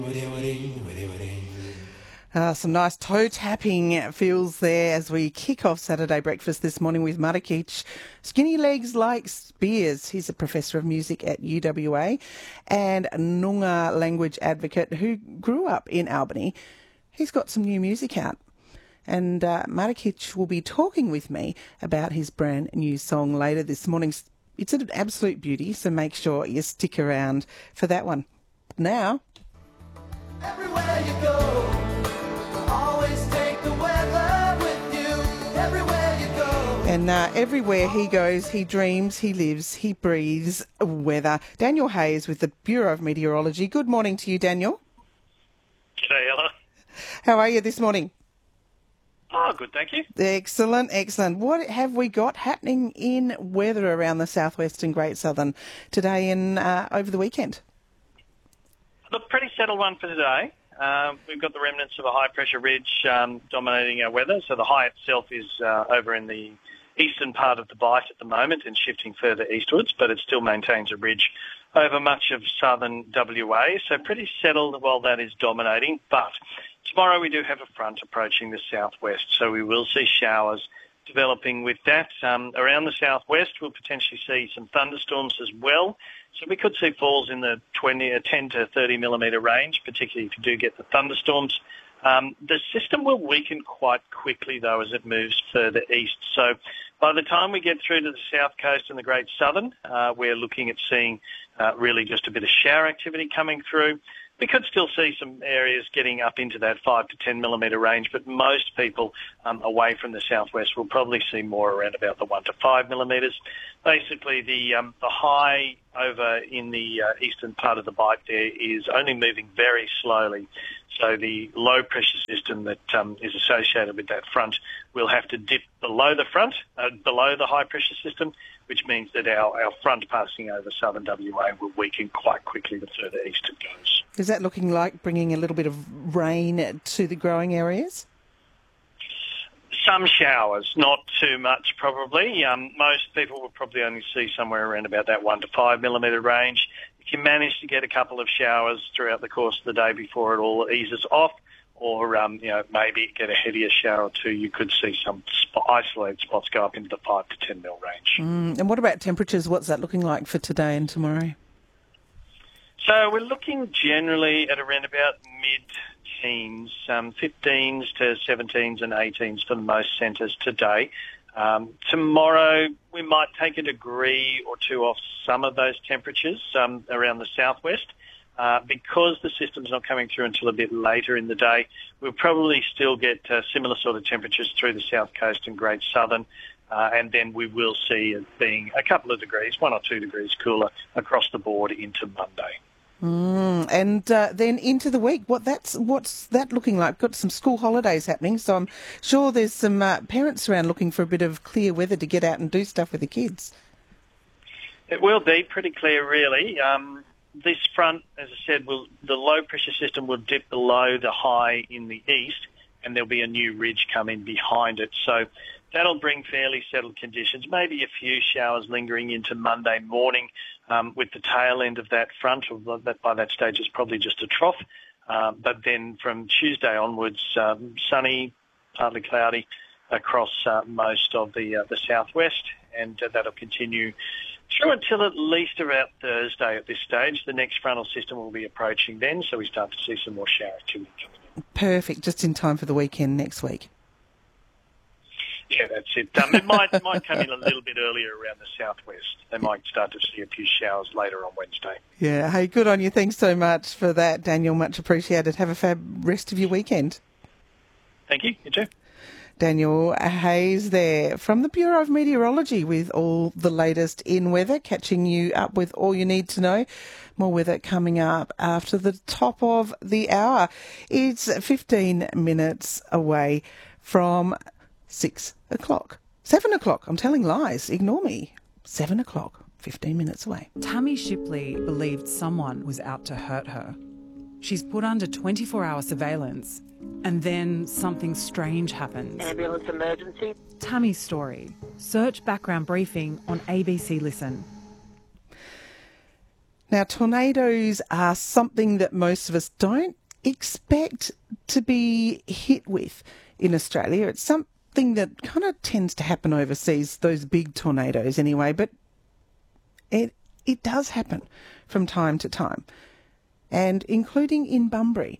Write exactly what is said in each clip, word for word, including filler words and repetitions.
Uh, some nice toe tapping feels there as we kick off Saturday breakfast this morning with Marakic. Skinny legs like spears. He's a professor of music at U W A and a Noongar language advocate who grew up in Albany. He's got some new music out. And uh, Marakic will be talking with me about his brand new song later this morning. It's an absolute beauty, so make sure you stick around for that one. Now, everywhere you go, always take the weather with you. Everywhere you go. And uh, everywhere he goes, he dreams, he lives, he breathes weather. Daniel Hayes with the Bureau of Meteorology. Good morning to you, Daniel. G'day, Ella. How are you this morning? Oh, good, thank you. Excellent, excellent. What have we got happening in weather around the southwest and Great Southern today and uh, over the weekend? Look, pretty settled one for today. Um, we've got the remnants of a high-pressure ridge um, dominating our weather. So the high itself is uh, over in the eastern part of the Bight at the moment and shifting further eastwards, but it still maintains a ridge over much of southern W A. So pretty settled while that is dominating. But tomorrow we do have a front approaching the southwest, so we will see showers developing with that. Um, around the southwest, we'll potentially see some thunderstorms as well. So we could see falls in the twenty, ten to thirty millimetre range, particularly if you do get the thunderstorms. Um, the system will weaken quite quickly, though, as it moves further east. So by the time we get through to the south coast and the Great Southern, uh, we're looking at seeing uh, really just a bit of shower activity coming through. We could still see some areas getting up into that five to ten millimetre range, but most people um, away from the southwest will probably see more around about the one to five millimetres. Basically, the um, the high over in the uh, eastern part of the Bight there is only moving very slowly. So the low pressure system that um, is associated with that front will have to dip below the front, uh, below the high pressure system, which means that our, our front passing over southern W A will weaken quite quickly the further east it goes. Is that looking like bringing a little bit of rain to the growing areas? Some showers, not too much probably. Um, most people will probably only see somewhere around about that one to five millimetre range. If you manage to get a couple of showers throughout the course of the day before it all eases off, or um, you know maybe get a heavier shower or two, you could see some spot, isolated spots go up into the five to ten mil range. Mm, and what about temperatures? What's that looking like for today and tomorrow? So we're looking generally at around about mid-teens, um, fifteens to seventeens and eighteens for the most centres today. Um, tomorrow we might take a degree or two off some of those temperatures um, around the southwest. Uh, because the system's not coming through until a bit later in the day, we'll probably still get uh, similar sort of temperatures through the south coast and Great Southern. Uh, and then we will see it being a couple of degrees, one or two degrees cooler across the board into Monday. Mm, and uh, then into the week, what that's what's that looking like? Got some school holidays happening, so I'm sure there's some uh, parents around looking for a bit of clear weather to get out and do stuff with the kids. It will be pretty clear, really. Um, this front, as I said, will the low pressure system will dip below the high in the east, and there'll be a new ridge come in behind it. So that'll bring fairly settled conditions, maybe a few showers lingering into Monday morning um, with the tail end of that front, or that by that stage is probably just a trough. Uh, but then from Tuesday onwards, um, sunny, partly cloudy across uh, most of the uh, the southwest, and uh, that'll continue through until at least about Thursday at this stage. The next frontal system will be approaching then, so we start to see some more shower activity coming in. Perfect, just in time for the weekend next week. Yeah, that's it. Um, it might might come in a little bit earlier around the southwest. They might start to see a few showers later on Wednesday. Yeah, hey, good on you. Thanks so much for that, Daniel. Much appreciated. Have a fab rest of your weekend. Thank you. You too. Daniel Hayes there from the Bureau of Meteorology with all the latest in weather, catching you up with all you need to know. More weather coming up after the top of the hour. It's fifteen minutes away from six o'clock. Seven o'clock. I'm telling lies. Ignore me. Seven o'clock. Fifteen minutes away. Tammy Shipley believed someone was out to hurt her. She's put under twenty-four hour surveillance, and then something strange happens. Ambulance emergency. Tammy's story. Search background briefing on A B C Listen. Now, tornadoes are something that most of us don't expect to be hit with in Australia. It's something that kind of tends to happen overseas, those big tornadoes anyway, but it it does happen from time to time, and including in Bunbury.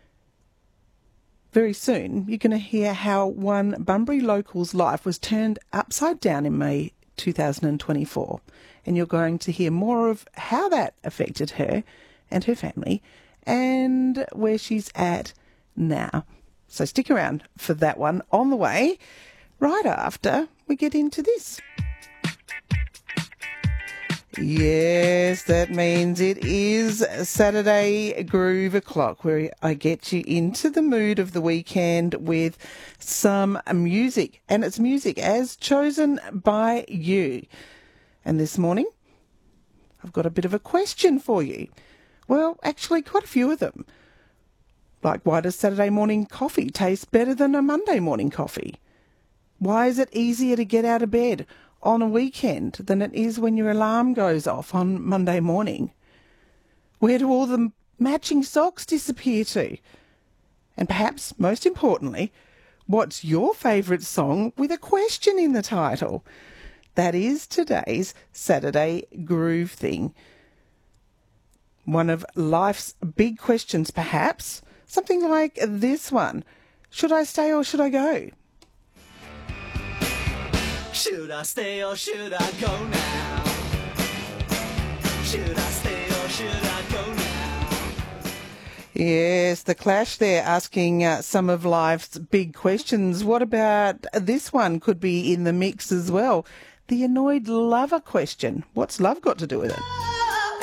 Very soon, you're going to hear how one Bunbury local's life was turned upside down in May two thousand twenty-four. And you're going to hear more of how that affected her and her family and where she's at now. So stick around for that one on the way, right after we get into this. Yes, that means it is Saturday Groove O'Clock, where I get you into the mood of the weekend with some music. And it's music as chosen by you. And this morning, I've got a bit of a question for you. Well, actually, quite a few of them. Like, why does Saturday morning coffee taste better than a Monday morning coffee? Why is it easier to get out of bed on a weekend than it is when your alarm goes off on Monday morning? Where do all the matching socks disappear to? And perhaps, most importantly, what's your favourite song with a question in the title? That is today's Saturday Groove Thing. One of life's big questions, perhaps. Something like this one. Should I stay or should I go? Should I stay or should I go now? Should I stay or should I go now? Yes, the Clash there asking uh, some of life's big questions. What about this one? Could be in the mix as well. The annoyed lover question. What's love got to do with it?